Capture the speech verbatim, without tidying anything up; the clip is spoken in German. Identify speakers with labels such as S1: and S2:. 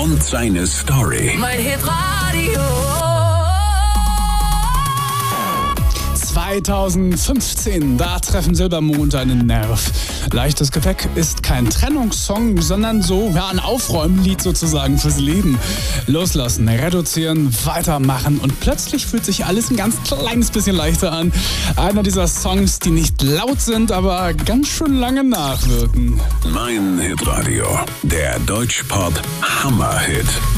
S1: und seine Story.
S2: Mein Hitradio.
S3: zweitausendfünfzehn, da treffen Silbermond einen Nerv. Leichtes Gepäck ist kein Trennungssong, sondern so ja, ein Aufräumlied sozusagen fürs Leben. Loslassen, reduzieren, weitermachen und plötzlich fühlt sich alles ein ganz kleines bisschen leichter an. Einer dieser Songs, die nicht laut sind, aber ganz schön lange nachwirken.
S1: Mein Hitradio, der Deutschpop Hammerhit.